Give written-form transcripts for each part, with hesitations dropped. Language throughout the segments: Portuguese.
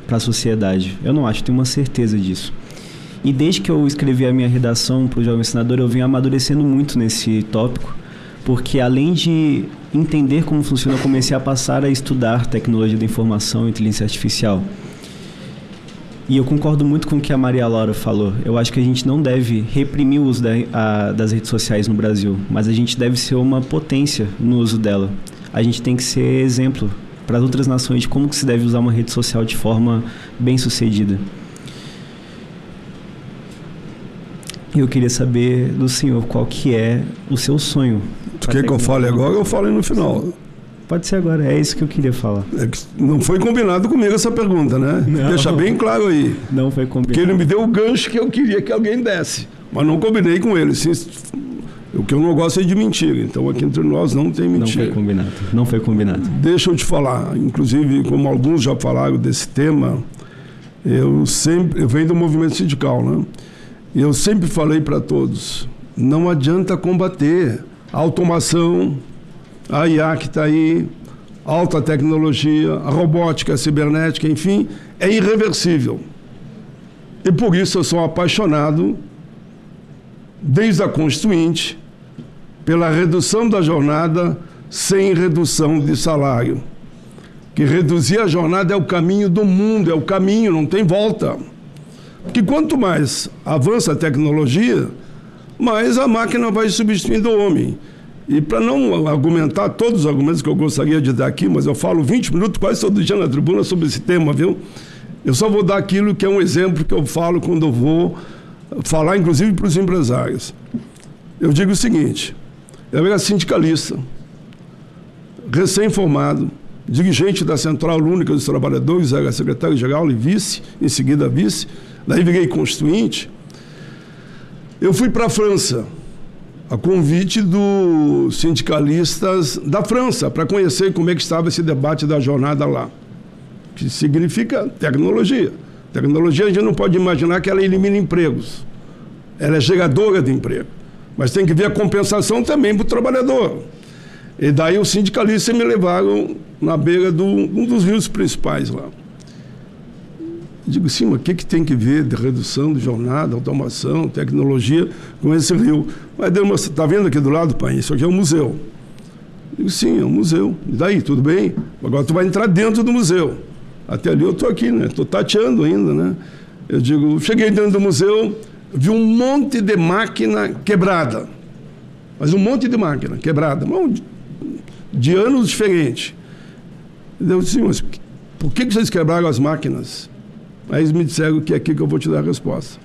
para a sociedade. Eu não acho, tenho uma certeza disso. E desde que eu escrevi a minha redação para o Jovem Senador, eu venho amadurecendo muito nesse tópico, porque além de entender como funciona, eu comecei a passar a estudar tecnologia da informação e inteligência artificial. E eu concordo muito com o que a Maria Laura falou. Eu acho que a gente não deve reprimir o uso das redes sociais no Brasil, mas a gente deve ser uma potência no uso dela. A gente tem que ser exemplo para as outras nações de como que se deve usar uma rede social de forma bem-sucedida. Eu queria saber do senhor qual que é o seu sonho. Tu quer que eu fale agora ou eu falo no final? Pode ser agora, é isso que eu queria falar. Não foi combinado comigo essa pergunta, né? Não. Deixa bem claro aí. Não foi combinado. Porque ele me deu o gancho que eu queria que alguém desse. Mas não combinei com ele. O que eu não gosto é de mentira. Então aqui entre nós não tem mentira. Não foi combinado. Não foi combinado. Deixa eu te falar. Inclusive, como alguns já falaram desse tema, eu venho do movimento sindical, né? E eu sempre falei para todos, não adianta combater a automação, a IA que está aí, alta tecnologia, a robótica, a cibernética, enfim, é irreversível. E por isso eu sou apaixonado, desde a Constituinte, pela redução da jornada sem redução de salário. Que reduzir a jornada é o caminho do mundo, é o caminho, não tem volta. Porque quanto mais avança a tecnologia, mais a máquina vai substituindo o homem. E para não argumentar todos os argumentos que eu gostaria de dar aqui, mas eu falo 20 minutos quase todo dia na tribuna sobre esse tema, viu? Eu só vou dar aquilo que é um exemplo que eu falo quando eu vou falar, inclusive para os empresários. Eu digo o seguinte, eu era sindicalista, recém-formado, dirigente da Central Única dos Trabalhadores, era secretário-geral e vice, em seguida vice, daí virei constituinte. Eu fui para a França, a convite dos sindicalistas da França, para conhecer como é que estava esse debate da jornada lá, que significa tecnologia. Tecnologia a gente não pode imaginar que ela elimina empregos, ela é geradora de emprego, mas tem que ver a compensação também para o trabalhador. E daí os sindicalistas me levaram na beira de um dos rios principais lá. Digo, sim, mas o que tem que ver de redução de jornada, automação, tecnologia com esse rio? Mas está vendo aqui do lado, pai? Isso aqui é um museu. Digo, sim, é um museu. E daí, tudo bem? Agora tu vai entrar dentro do museu. Até ali eu estou aqui, né? Estou tateando ainda, né? Eu digo, cheguei dentro do museu, vi um monte de máquina quebrada. Mas um monte de máquina quebrada, de anos diferentes. Eu disse, mas por que vocês quebraram as máquinas? Aí eles me disseram que é aqui que eu vou te dar a resposta.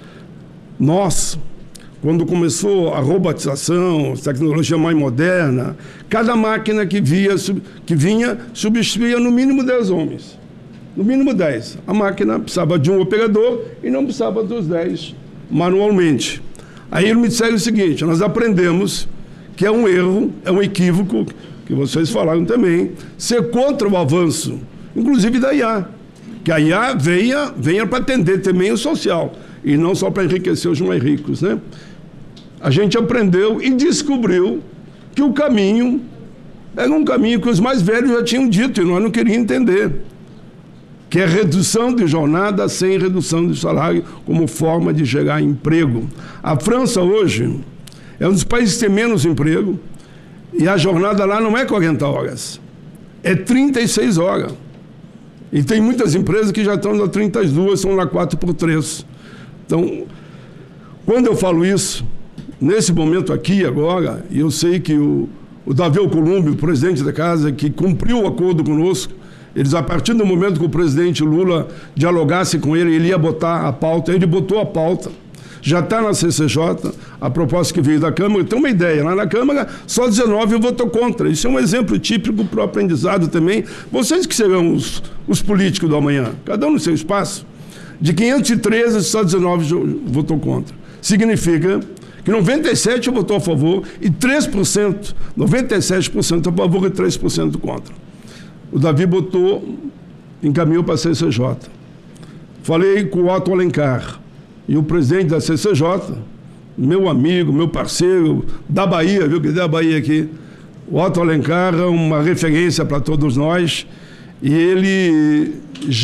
Nós, quando começou a robotização, a tecnologia mais moderna, cada máquina que vinha substituía no mínimo 10 homens. No mínimo 10. A máquina precisava de um operador e não precisava dos 10 manualmente. Aí eles me disseram o seguinte, nós aprendemos que é um erro, é um equívoco, que vocês falaram também, ser contra o avanço, inclusive da IA. Que a IA venha para atender também o social, e não só para enriquecer os mais ricos, né? A gente aprendeu e descobriu que o caminho era um caminho que os mais velhos já tinham dito, e nós não queríamos entender, que é redução de jornada sem redução de salário como forma de gerar emprego. A França hoje é um dos países que tem menos emprego, e a jornada lá não é 40 horas, é 36 horas. E tem muitas empresas que já estão na 32, estão na 4x3. Então, quando eu falo isso, nesse momento aqui, agora, e eu sei que o Davi Alcolumbre, o presidente da casa, que cumpriu o acordo conosco, eles, a partir do momento que o presidente Lula dialogasse com ele, ele ia botar a pauta, ele botou a pauta. Já está na CCJ, a proposta que veio da Câmara, tem uma ideia, lá na Câmara só 19 votou contra. Isso é um exemplo típico para o aprendizado também. Vocês que serão os políticos do amanhã, cada um no seu espaço, de 513, só 19 votou contra. Significa que 97 votou a favor e 3%, 97% a favor e 3% contra. O Davi encaminhou para a CCJ. Falei com o Otto Alencar, e o presidente da CCJ, meu amigo, meu parceiro, da Bahia, viu que da Bahia aqui, o Otto Alencar é uma referência para todos nós, e ele